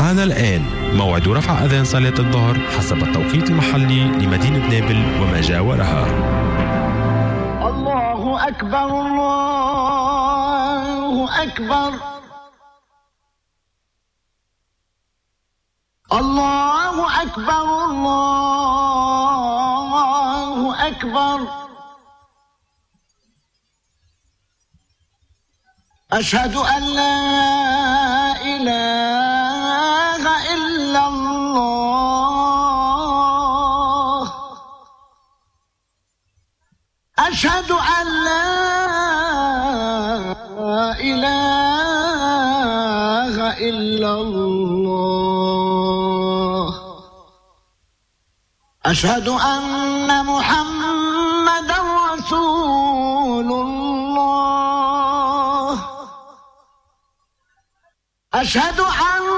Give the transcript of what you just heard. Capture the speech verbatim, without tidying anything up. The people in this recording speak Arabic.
معنا الآن موعد رفع أذان صلاة الظهر حسب التوقيت المحلي لمدينة نابل وما جاورها. الله أكبر الله أكبر الله أكبر الله أكبر أشهد أن لا إله إلا الله أشهد أن لا إله إلا الله أشهد أن محمدا رسول الله أشهد أن